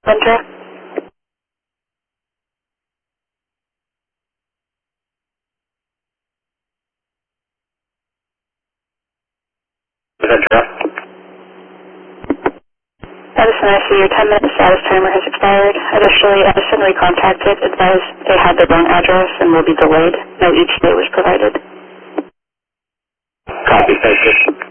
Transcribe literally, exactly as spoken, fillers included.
Centra. Centra. Edison, I see your ten minute status timer has expired. Additionally, Edison recontacted, advised they had the wrong address and will be delayed. No E T A was provided. Copy, thank you.